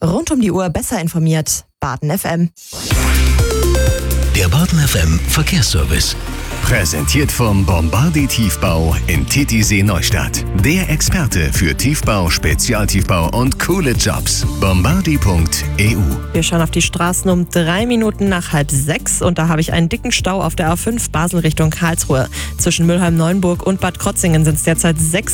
Rund um die Uhr besser informiert. Baden FM. Der Baden FM Verkehrsservice. Präsentiert vom Bombardi Tiefbau in Titisee Neustadt. Der Experte für Tiefbau, Spezialtiefbau und coole Jobs. Bombardi.eu. Wir schauen auf die Straßen um 3 Minuten nach 5:30 und da habe ich einen dicken Stau auf der A5 Basel Richtung Karlsruhe. Zwischen Mülheim-Neuenburg und Bad Krotzingen sind es derzeit 6